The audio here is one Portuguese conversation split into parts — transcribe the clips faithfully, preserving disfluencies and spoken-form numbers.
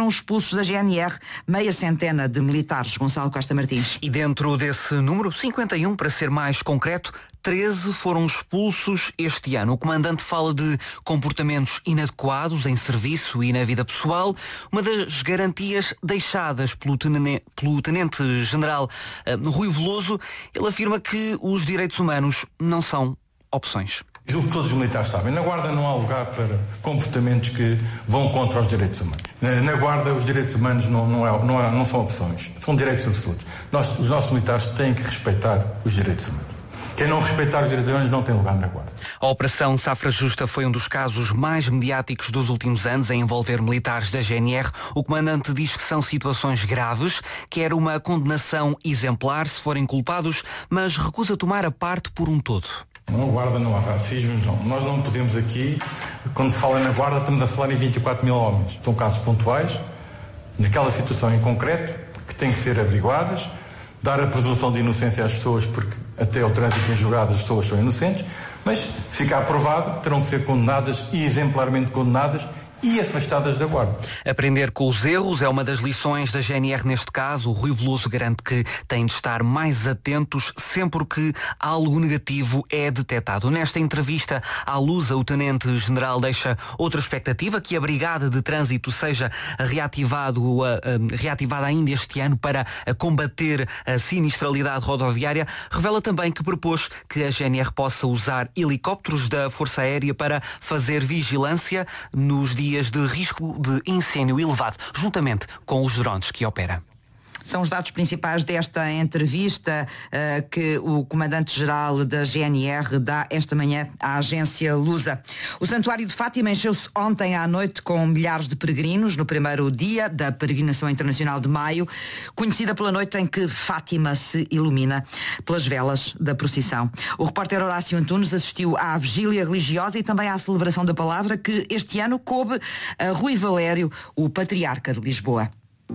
foram expulsos da G N R meia centena de militares. Gonçalo Costa Martins. E dentro desse número, cinquenta e um, para ser mais concreto, treze foram expulsos este ano. O comandante fala de comportamentos inadequados em serviço e na vida pessoal. Uma das garantias deixadas pelo tenente, pelo tenente-general uh, Rui Veloso, ele afirma que os direitos humanos não são opções. Julgo que todos os militares sabem, na Guarda não há lugar para comportamentos que vão contra os direitos humanos. Na, na Guarda os direitos humanos não, não, é, não, é, não são opções, são direitos absolutos. Nós, os nossos militares têm que respeitar os direitos humanos. Quem não respeitar os direitos humanos não tem lugar na Guarda. A Operação Safra Justa foi um dos casos mais mediáticos dos últimos anos a envolver militares da G N R. O comandante diz que são situações graves, quer uma condenação exemplar se forem culpados, mas recusa tomar a parte por um todo. Na Guarda não há racismo, não. Nós não podemos aqui, quando se fala na Guarda, estamos a falar em vinte e quatro mil homens. São casos pontuais, naquela situação em concreto, que têm que ser averiguadas, dar a presunção de inocência às pessoas, porque até o trânsito em julgado as pessoas são inocentes, mas se ficar provado, terão que ser condenadas e exemplarmente condenadas e afastadas da Guarda. Aprender com os erros é uma das lições da G N R neste caso. O Rui Veloso garante que têm de estar mais atentos sempre que algo negativo é detectado. Nesta entrevista à Lusa, o tenente-general deixa outra expectativa, que a Brigada de Trânsito seja reativado, uh, uh, reativada ainda este ano para uh, combater a sinistralidade rodoviária. Revela também que propôs que a G N R possa usar helicópteros da Força Aérea para fazer vigilância nos dias de risco de incêndio elevado, juntamente com os drones que opera. São os dados principais desta entrevista uh, que o comandante-geral da G N R dá esta manhã à agência Lusa. O Santuário de Fátima encheu-se ontem à noite com milhares de peregrinos no primeiro dia da Peregrinação Internacional de Maio, conhecida pela noite em que Fátima se ilumina pelas velas da procissão. O repórter Horácio Antunes assistiu à vigília religiosa e também à celebração da palavra, que este ano coube a Rui Valério, o patriarca de Lisboa.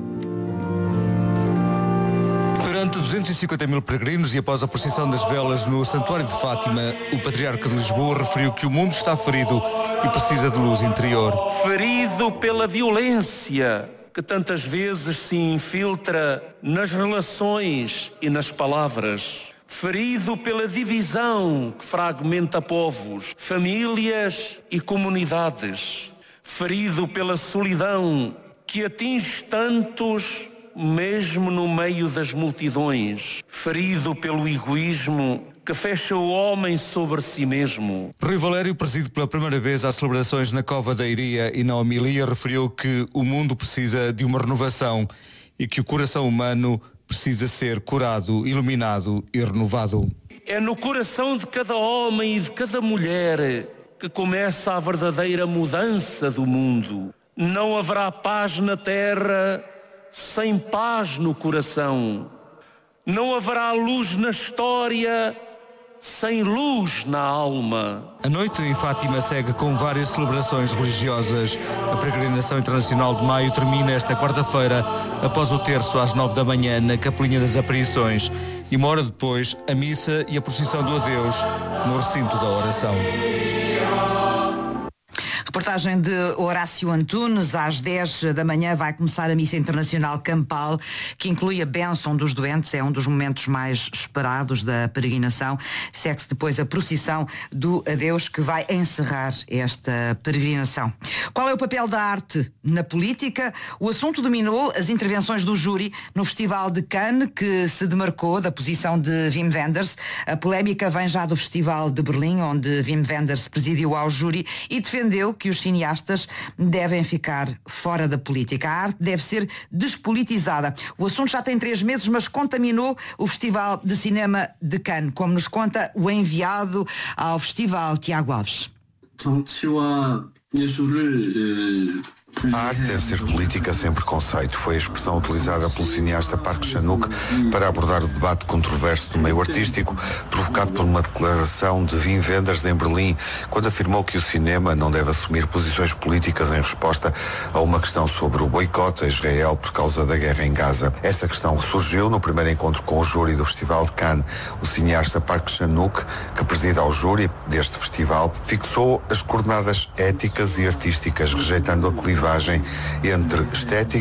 Perante duzentos e cinquenta mil peregrinos e após a procissão das velas no Santuário de Fátima, o Patriarca de Lisboa referiu que o mundo está ferido e precisa de luz interior. Ferido pela violência que tantas vezes se infiltra nas relações e nas palavras. Ferido pela divisão que fragmenta povos, famílias e comunidades. Ferido pela solidão que atinge tantos mesmo no meio das multidões, ferido pelo egoísmo que fecha o homem sobre si mesmo. Rui Valério, preside pela primeira vez às celebrações na Cova da Iria e na homilia, referiu que o mundo precisa de uma renovação e que o coração humano precisa ser curado, iluminado e renovado. É no coração de cada homem e de cada mulher que começa a verdadeira mudança do mundo. Não haverá paz na terra sem paz no coração. Não haverá luz na história sem luz na alma. A noite em Fátima segue com várias celebrações religiosas. A Peregrinação Internacional de Maio termina esta quarta-feira, após o terço às nove da manhã na Capelinha das Aparições, e uma hora depois a missa e a procissão do adeus no recinto da oração. Reportagem de Horácio Antunes. Às dez da manhã vai começar a Missa Internacional Campal, que inclui a bênção dos doentes. É um dos momentos mais esperados da peregrinação. Segue-se depois a procissão do adeus, que vai encerrar esta peregrinação. Qual é o papel da arte na política? O assunto dominou as intervenções do júri no Festival de Cannes, que se demarcou da posição de Wim Wenders. A polémica vem já do Festival de Berlim, onde Wim Wenders presidiu ao júri e defendeu que os cineastas devem ficar fora da política. A arte deve ser despolitizada. O assunto já tem três meses, mas contaminou o Festival de Cinema de Cannes, como nos conta o enviado ao festival, Tiago Alves. A arte deve ser política sem preconceito. Foi a expressão utilizada pelo cineasta Park Chan-wook para abordar o debate controverso do meio artístico, provocado por uma declaração de Wim Wenders em Berlim, quando afirmou que o cinema não deve assumir posições políticas em resposta a uma questão sobre o boicote a Israel por causa da guerra em Gaza. Essa questão ressurgiu no primeiro encontro com o júri do Festival de Cannes. O cineasta Park Chan-wook, que preside ao júri deste festival, fixou as coordenadas éticas e artísticas, rejeitando a clivagem entre estética